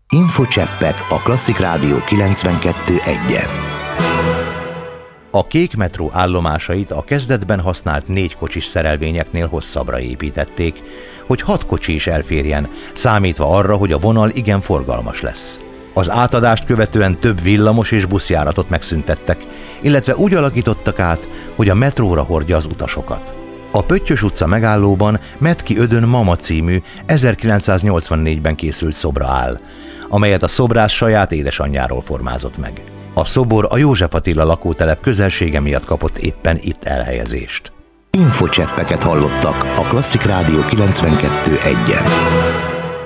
Infocseppek a Klasszik Rádió 92.1-en. A kék metró állomásait a kezdetben használt 4 kocsis szerelvényeknél hosszabbra építették, hogy 6 kocsi is elférjen, számítva arra, hogy a vonal igen forgalmas lesz. Az átadást követően több villamos és buszjáratot megszüntettek, illetve úgy alakítottak át, hogy a metróra hordja az utasokat. A Pöttyös utca megállóban Metki Ödön Mama című 1984-ben készült szobra áll, amelyet a szobrász saját édesanyjáról formázott meg. A szobor a József Attila lakótelep közelsége miatt kapott éppen itt elhelyezést. Infocseppeket hallottak a Klasszik Rádió 92.1-en.